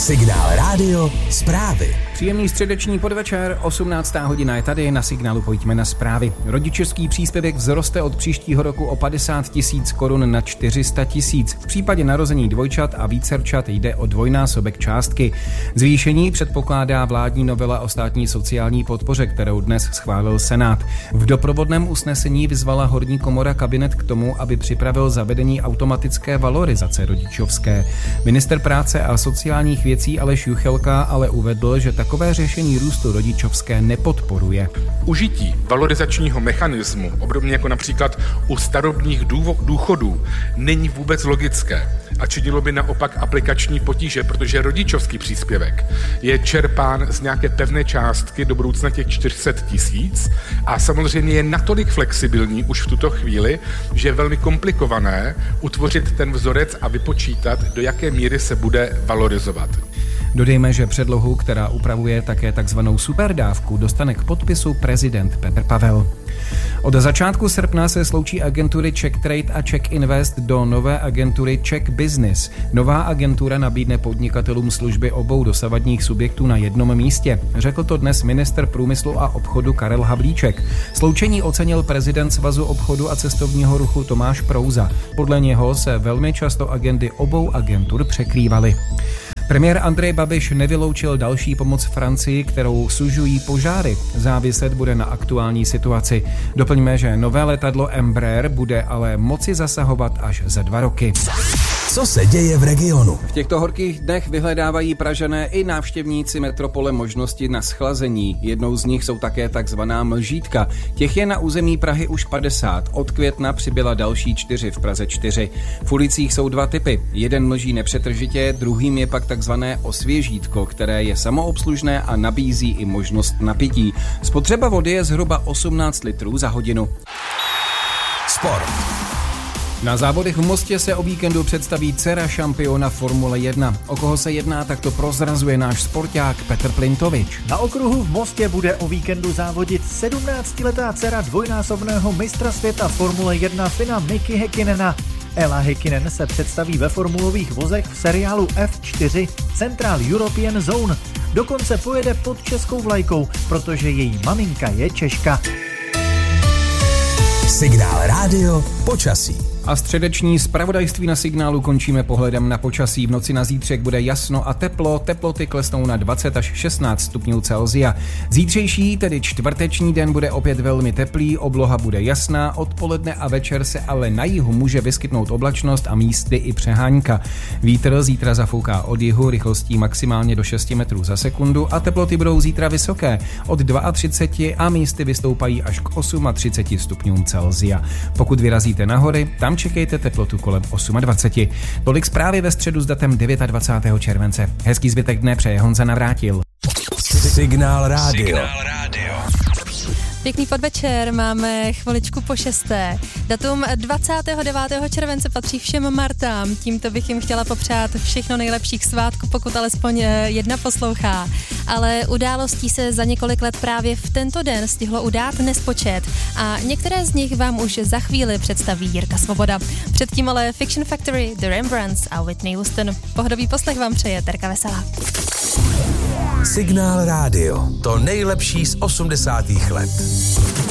Signál Rádio zprávy. Příjemný středeční podvečer, 18. hodina je tady, na Signálu pojďme na zprávy. Rodičovský příspěvek vzroste od příštího roku o 50 000 korun na 400 000. V případě narození dvojčat a vícerčat jde o dvojnásobek částky. Zvýšení předpokládá vládní novela o státní sociální podpoře, kterou dnes schválil Senát. V doprovodném usnesení vyzvala horní komora kabinet k tomu, aby připravil zavedení automatické valorizace rodičovské. Ministr práce a sociálních věcí Aleš Juchelka ale uvedl, že takové řešení růstu rodičovské nepodporuje. Užití valorizačního mechanismu, obdobně jako například u starobních důchodů, není vůbec logické a činilo by naopak aplikační potíže, protože rodičovský příspěvek je čerpán z nějaké pevné částky, do budoucna těch 400 000 a samozřejmě je natolik flexibilní už v tuto chvíli, že je velmi komplikované utvořit ten vzorec a vypočítat, do jaké míry se bude valorizovat. Dodejme, že předlohu, která upravuje také takzvanou superdávku, dostane k podpisu prezident Petr Pavel. Od začátku srpna se sloučí agentury CzechTrade a CzechInvest do nové agentury Czech Business. Nová agentura nabídne podnikatelům služby obou dosavadních subjektů na jednom místě. Řekl to dnes ministr průmyslu a obchodu Karel Havlíček. Sloučení ocenil prezident Svazu obchodu a cestovního ruchu Tomáš Prouza. Podle něho se velmi často agendy obou agentur překrývaly. Premiér Andrej Babiš nevyloučil další pomoc Francii, kterou sužují požáry. Záviset bude na aktuální situaci. Doplňme, že nové letadlo Embraer bude ale moci zasahovat až za 2 roky. Co se děje v regionu? V těchto horkých dnech vyhledávají Pražané i návštěvníci metropole možnosti na schlazení. Jednou z nich jsou také takzvaná mlžítka. Těch je na území Prahy už 50. Od května přibyla další 4, v Praze 4. V ulicích jsou 2 typy. Jeden mlží nepřetržitě, druhým je pak takzvané osvěžítko, které je samoobslužné a nabízí i možnost napití. Spotřeba vody je zhruba 18 litrů za hodinu. Sport. Na závodech v Mostě se o víkendu představí dcera šampiona Formule 1. O koho se jedná, tak to prozrazuje náš sporták Petr Plintovič. Na okruhu v Mostě bude o víkendu závodit 17letá dcera dvojnásobného mistra světa Formule 1 Fina Miki Häkkinena. Ella Häkkinen se představí ve formulových vozech v seriálu F4 Central European Zone. Dokonce pojede pod českou vlajkou, protože její maminka je Češka. Signál Rádio počasí. A středeční zpravodajství na Signálu končíme pohledem na počasí. V noci na zítřek bude jasno a teplo, teploty klesnou na 20 až 16 stupňů Celsia. Zítřejší, tedy čtvrteční den, bude opět velmi teplý, obloha bude jasná, odpoledne a večer se ale na jihu může vyskytnout oblačnost a místy i přehánka. Vítr zítra zafouká od jihu rychlostí maximálně do 6 metrů za sekundu a teploty budou zítra vysoké, od 32 a místy vystoupají až k 38 stupňům Celsia. Pokud vyrazíte na hory, tam čekejte teplotu kolem 28. Tolik zprávy ve středu s datem 29. července. Hezký zbytek dne přeje Honza Navrátil. Signál Rádio. Pěkný podvečer, máme chviličku po 6. Datum 29. července patří všem Martám. Tímto bych jim chtěla popřát všechno nejlepších svátků, pokud alespoň jedna poslouchá. Ale událostí se za několik let právě v tento den stihlo udát nespočet. A některé z nich vám už za chvíli představí Jirka Svoboda. Předtím ale Fiction Factory, The Rembrandts a Whitney Houston. Pohodový poslech vám přeje Terka Veselá. Signál Rádio. To nejlepší z 80. let.